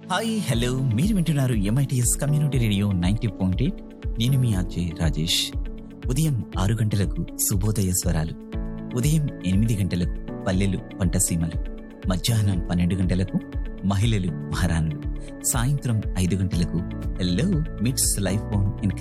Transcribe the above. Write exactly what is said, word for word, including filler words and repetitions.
Hi hello మీరు వింటున్నారు MITS community radio ninety point eight. నేను మీ ఆర్జే రాజేష్. ఉదయం ఆరు గంటలకు శుభోదయ స్వరాలు, ఉదయం ఎనిమిది గంటలకు పల్లెలు పంటసీమలు, మధ్యాహ్నం పన్నెండు గంటలకు మహిళలు మహారాణులు, సాయంత్రం ఐదు గంటలకు హలో మిట్స్ లైఫ్ ఆన్ ఇన్